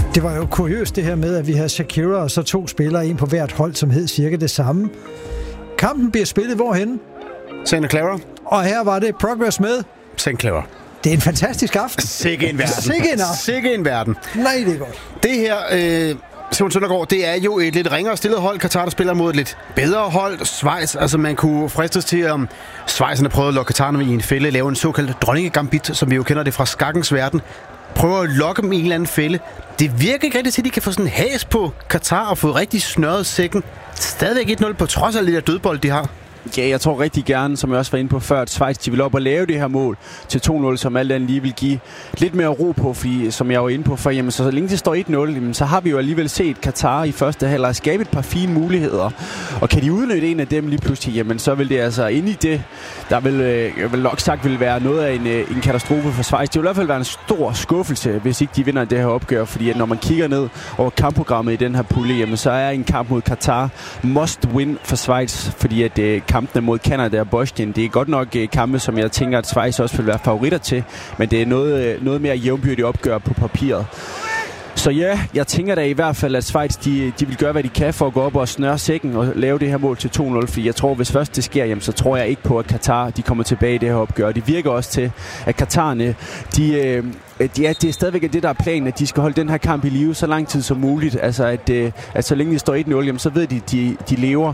Det var jo kuriøst det her med, at vi havde Shakira og så 2 spillere, en på hvert hold, som hed cirka det samme. Kampen bliver spillet hvorhenne? Santa Clara. Og her var det Progress med Santa Clara. Det er en fantastisk aften. Sikke en verden. Sikke en verden. Nej, det er godt. Det her, Simon Søndergaard, det er jo et lidt ringere stillet hold. Katar, der spiller mod et lidt bedre hold. Schweiz, altså man kunne fristes til, om Schweizerne prøvede at lokke Katarerne i en fælde, lave en såkaldt dronningegambit, som vi jo kender det fra skakkens verden. Prøver at lokke dem i en eller anden fælde. Det virker ikke rigtigt til, at de kan få sådan en has på Katar og få rigtig snørret sækken. Stadigvæk 1-0 på trods af det der dødbold, de har. Ja, jeg tror rigtig gerne, som jeg også var inde på før, at Schweiz de vil op og lave det her mål til 2-0, som alt andet lige vil give lidt mere ro på, fordi som jeg var inde på før, jamen, så længe det står 1-0, jamen, så har vi jo alligevel set Katar i første halvleg skabe et par fine muligheder. Og kan de udnytte en af dem lige pludselig, jamen, så vil det altså ind i det, der vil nok sagt vil være noget af en katastrofe for Schweiz. Det vil i hvert fald være en stor skuffelse, hvis ikke de vinder det her opgør, fordi at når man kigger ned over kampprogrammet i den her pulje, jamen, så er en kamp mod Katar must win for Schweiz, fordi at kampene mod Canada og Bosnien, det er godt nok kampe, som jeg tænker, at Schweiz også vil være favoritter til, men det er noget mere jævnbyrdigt opgør på papiret. Så ja, jeg tænker da i hvert fald, at Schweiz de vil gøre, hvad de kan for at gå op og snøre sækken og lave det her mål til 2-0, fordi jeg tror, hvis først det sker, jamen, så tror jeg ikke på, at Katar de kommer tilbage i det her opgør. Det virker også til, at Katarerne, det er stadigvæk det, der er planen, at de skal holde den her kamp i live så lang tid som muligt. Altså, at så længe de står 1-0, jamen, så ved de lever,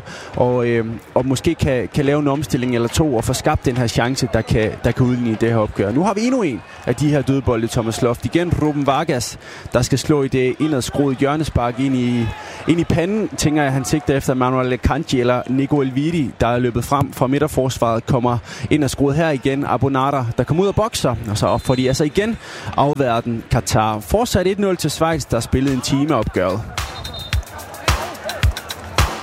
og måske kan lave en omstilling eller 2, og få skabt den her chance, der kan udligne det her opgør. Nu har vi endnu en af de her dødbolde, Thomas Loft. Igen Ruben Vargas, der skal slå i det indadskruede hjørnespark ind i panden, tænker jeg, han sigter efter Manuel Akanji eller Nico Elvidi, der er løbet frem fra midterforsvaret, kommer ind og skruet her igen. Abonata, der kommer ud og bokser, og så får de altså igen afværten Katar. Fortsat 1-0 til Schweiz, der spillede en time opgøret.